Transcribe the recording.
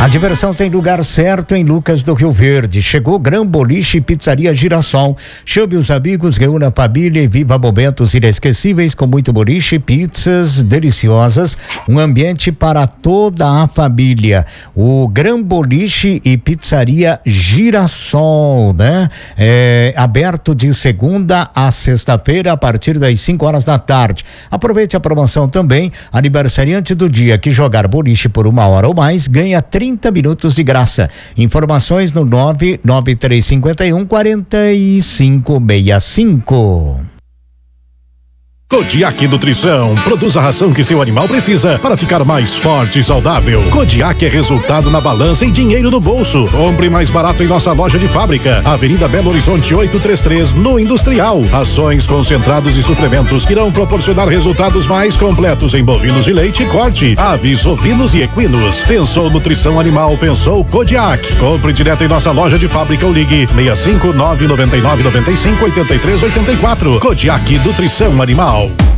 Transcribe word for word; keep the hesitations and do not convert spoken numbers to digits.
A diversão tem lugar certo em Lucas do Rio Verde. Chegou Gran Boliche e Pizzaria Girassol. Chame os amigos, reúna a família e viva momentos inesquecíveis com muito boliche, pizzas deliciosas, um ambiente para toda a família. O Gran Boliche e Pizzaria Girassol, né? É, aberto de segunda a sexta-feira a partir das cinco horas da tarde. Aproveite a promoção também. Aniversariante do dia que jogar boliche por uma hora ou mais ganha trinta minutos de graça. Informações no nove nove três cinco um, quatro cinco seis cinco. Kodiak Nutrição produz a ração que seu animal precisa para ficar mais forte e saudável. Kodiak é resultado na balança e dinheiro no bolso. Compre mais barato em nossa loja de fábrica, Avenida Belo Horizonte oitocentos e trinta e três, no Industrial. Rações, concentrados e suplementos que irão proporcionar resultados mais completos em bovinos de leite e corte, aves, ovinos e equinos. Pensou nutrição animal, pensou Kodiak. Compre direto em nossa loja de fábrica ou ligue seis cinco nove nove nove nove cinco oito três oito quatro. Kodiak Nutrição Animal.